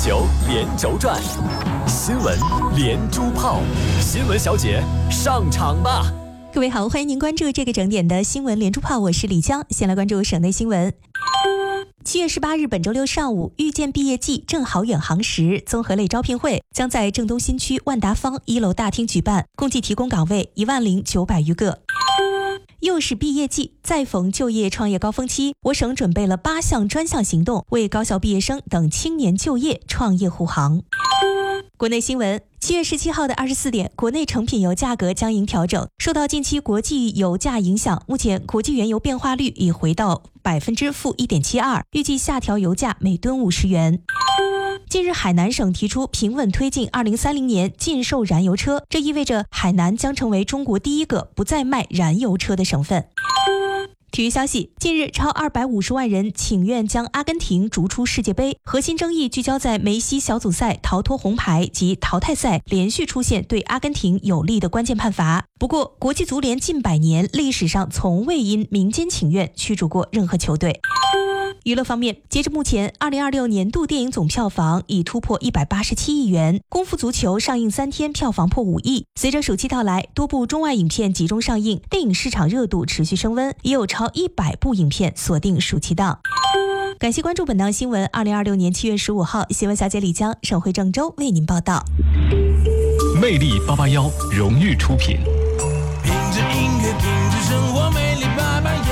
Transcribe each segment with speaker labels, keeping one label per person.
Speaker 1: 球连轴转，新闻连珠炮，新闻小姐上场吧！
Speaker 2: 各位好，欢迎您关注这个整点的新闻连珠炮，我是李江。先来关注省内新闻。7月18日本周六上午，遇见毕业季正好远航时综合类招聘会将在郑东新区万达坊1楼大厅举办，共计提供岗位10900余个。又是毕业季，再逢就业创业高峰期，我省准备了8项专项行动，为高校毕业生等青年就业创业护航。国内新闻，7月17号的24点，国内成品油价格将迎调整。受到近期国际油价影响，目前国际原油变化率已回到-1.72%，预计下调油价每吨50元。近日，海南省提出平稳推进2030年禁售燃油车，这意味着海南将成为中国第一个不再卖燃油车的省份。体育消息，近日超250万人请愿将阿根廷逐出世界杯，核心争议聚焦在梅西小组赛逃脱红牌及淘汰赛连续出现对阿根廷有利的关键判罚。不过，国际足联近100年历史上从未因民间请愿驱逐过任何球队。娱乐方面，截至目前，2026年度电影总票房已突破187亿元，功夫足球上映3天票房破5亿。随着暑期到来，多部中外影片集中上映，电影市场热度持续升温，也有超100部影片锁定暑期档。感谢关注本档新闻。2026年7月15号，新闻小姐李江，省会郑州为您报道。
Speaker 1: 魅力881荣誉出品。
Speaker 3: 品质音乐，品质生活，魅力881。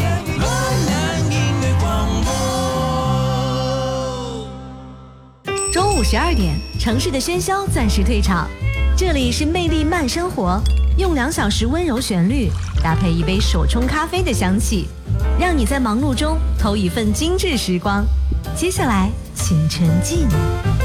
Speaker 4: 中午12点，城市的喧嚣暂时退场，这里是魅力慢生活，用2小时温柔旋律搭配一杯手冲咖啡的香气，让你在忙碌中偷一份精致时光。接下来请沉浸。